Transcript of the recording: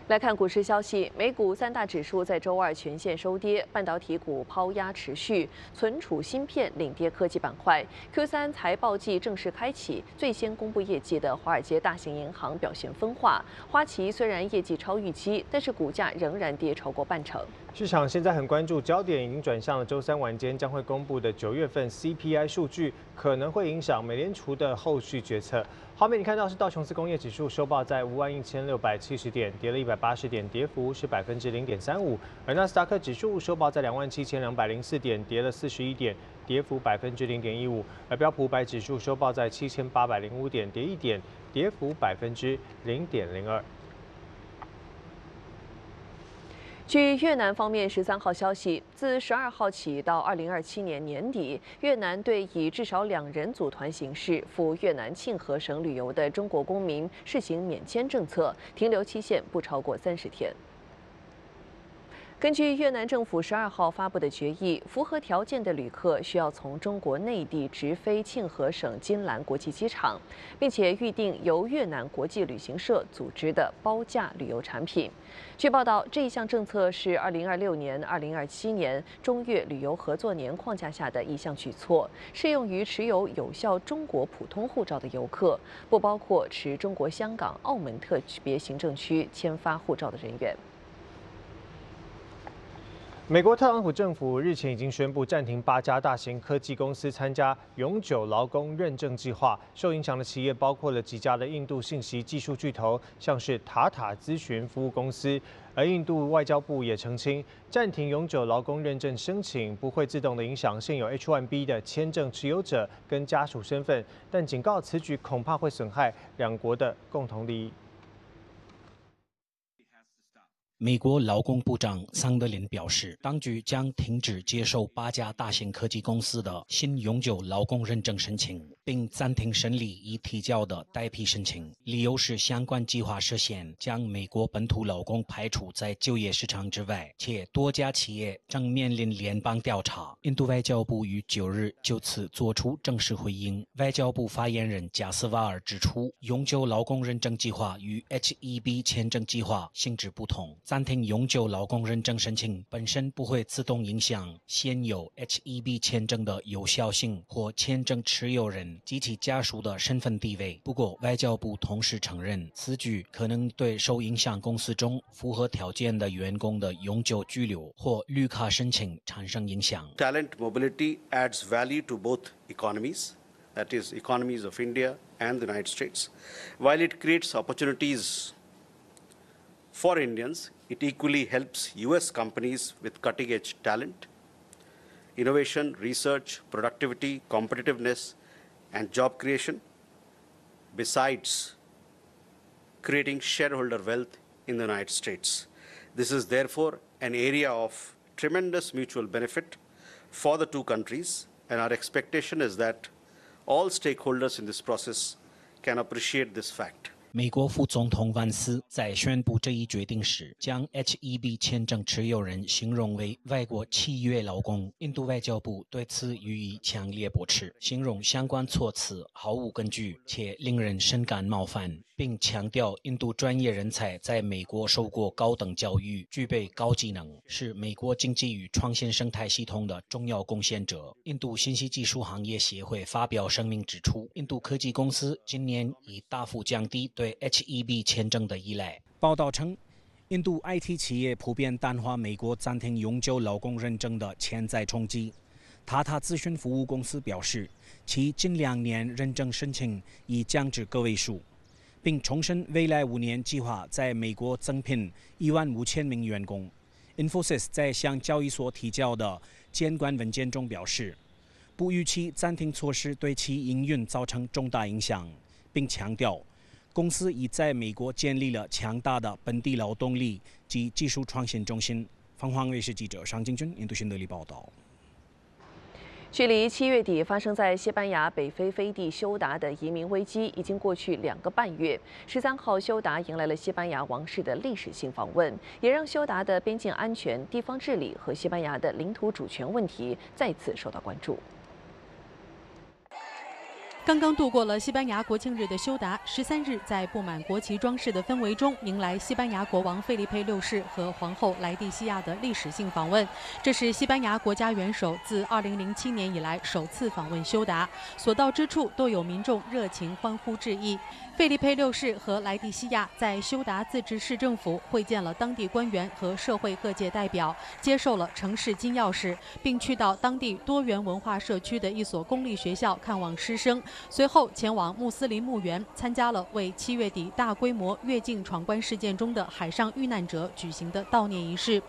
来看股市消息，美股三大指数在周二全线收跌，半导体股抛压持续，存储芯片领跌科技板块。Q3财报季正式开启，最先公布业绩的华尔街大型银行表现分化。花旗虽然业绩超预期，但是股价仍然跌超过半成。 市场现在很关注，焦点已经转向了周三晚间将会公布的9月份 CPI 数据，可能会影响美联储的后续决策。画面你看到是道琼斯工业指数收报在51670点，跌了180点，跌幅是0.35%；而纳斯达克指数收报在27204点，跌了41点，跌幅0.15%；而标普500指数收报在7805点，跌1点，跌幅0.02%。 据越南方面13号消息，自12号起到2027年年底，越南对以至少2人组团形式赴越南庆和省旅游的中国公民试行免签政策，停留期限不超过30天。根据越南政府12号发布的决议，符合条件的旅客需要从中国内地直飞庆和省金兰国际机场，并且预定由越南国际旅行社组织的包价旅游产品。据报道，这一项政策是2026年、2027年中越旅游合作年框架下的一项举措，适用于持有有效中国普通护照的游客，不包括持中国香港、澳门特别行政区签发护照的人员。 美国特朗普政府日前已经宣布暂停8家大型科技公司参加永久劳工认证计划。受影响的企业包括了几家的印度信息技术巨头，像是塔塔咨询服务公司。而印度外交部也澄清，暂停永久劳工认证申请不会自动的影响现有 H1B 的签证持有者跟家属身份，但警告此举恐怕会损害两国的共同利益。 美国劳工部长桑德林表示，当局将停止接受8家大型科技公司的新永久劳工认证申请，并暂停审理已提交的待批申请。理由是相关计划涉嫌将美国本土劳工排除在就业市场之外，且多家企业正面临联邦调查。印度外交部于9日就此作出正式回应。外交部发言人贾斯瓦尔指出，永久劳工认证计划与 H1B 签证计划性质不同。暂停永久劳工认证申请本身不会自动影响现有 H1B 签证的有效性或签证持有人及其家属的身份地位。不过，外交部同时承认，此举可能对受影响公司中符合条件的员工的永久居留或绿卡申请产生影响。 Talent mobility adds value to both economies, that is, economies of India and the United States. While it creates opportunities for Indians, it equally helps U.S. companies with cutting-edge talent, innovation, research, productivity, competitiveness, and job creation, besides creating shareholder wealth in the United States. This is therefore an area of tremendous mutual benefit for the two countries, and our expectation is that all stakeholders in this process can appreciate this fact. 美国副总统万斯在宣布这一决定时，将 H1B 签证持有人形容为外国契约劳工。印度外交部对此予以强烈驳斥，形容相关措辞毫无根据，且令人深感冒犯，并强调印度专业人才在美国受过高等教育，具备高技能，是美国经济与创新生态系统的重要贡献者。印度信息技术行业协会发表声明指出，印度科技公司今年已大幅降低对 H1B 签证的依赖。报道称，印度 IT 企业普遍淡化美国暂停永久劳工认证的潜在冲击。塔塔咨询服务公司表示，其近2年认证申请已降至个位数，并重申未来5年计划在美国增聘15000名员工。Infosys 在向交易所提交的监管文件中表示，不预期暂停措施对其营运造成重大影响，并强调公司已在美国建立了强大的本地劳动力及技术创新中心。凤凰卫视记者尚金军印度新德里报道。 距离7月底发生在西班牙北非飞地休达的移民危机已经过去2个半月。13号，休达迎来了西班牙王室的历史性访问，也让休达的边境安全、地方治理和西班牙的领土主权问题再次受到关注。 刚刚度过了西班牙国庆日的休达，13日在布满国旗装饰的氛围中，迎来西班牙国王费利佩六世和皇后莱蒂西亚的历史性访问。这是西班牙国家元首自2007年以来首次访问休达，所到之处都有民众热情欢呼致意。费利佩六世和莱蒂西亚在休达自治市政府会见了当地官员和社会各界代表，接受了城市金钥匙，并去到当地多元文化社区的一所公立学校看望师生。随后前往穆斯林墓园，参加了为7月底大规模越境闯关事件中的海上遇难者举行的悼念仪式。